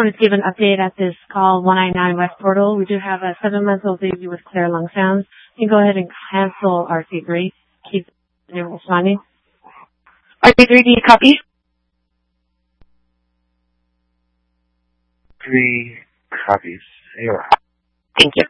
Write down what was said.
wanted to give an update at this call 199 West Portal. We do have a 7-month-old baby with clear lung sounds. You can go ahead and cancel RC3. Keep responding. RC3, do you copy? 3 copies. You're right. Thank you.